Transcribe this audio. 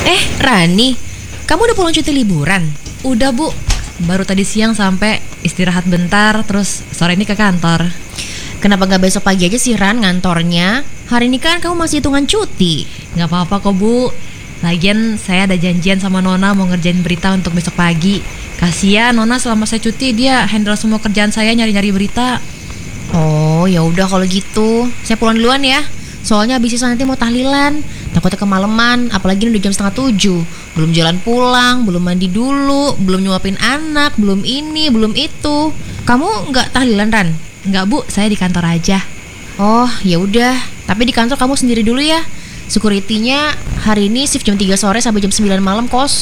Rani, kamu udah pulang cuti liburan? Udah bu, baru tadi siang sampai istirahat bentar, terus sore ini ke kantor. Kenapa gak besok pagi aja sih Ran ngantornya? Hari ini kan kamu masih hitungan cuti. Gak apa-apa kok bu. Lagian saya ada janjian sama Nona mau ngerjain berita untuk besok pagi. Kasian Nona selama saya cuti dia handle semua kerjaan saya nyari-nyari berita. Oh ya udah kalau gitu, saya pulang duluan ya. Soalnya abis itu nanti mau tahlilan, takutnya kemalaman, apalagi ini udah jam 6:30. Belum jalan pulang, belum mandi dulu, belum nyuapin anak, belum ini, belum itu. Kamu nggak tahlilan Ran? Nggak bu, saya di kantor aja. Oh ya udah, tapi di kantor kamu sendiri dulu ya. Security-nya hari ini shift jam 3 sore sampai jam 9 malam kosong.